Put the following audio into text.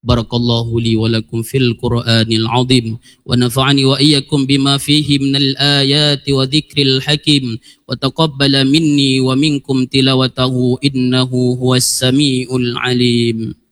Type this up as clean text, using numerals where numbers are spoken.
Barakallahu li wa lakum fil Qur'anil azim wa nafa'ani wa iyyakum bima fihi minal ayati wa dzikril hakim wa taqabbala minni wa minkum tilawatahu innahu huwas samiul alim.